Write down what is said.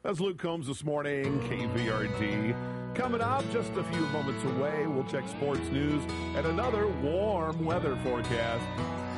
That's Luke Combs this morning, KVRD. Coming up just a few moments away, we'll check sports news and another warm weather forecast.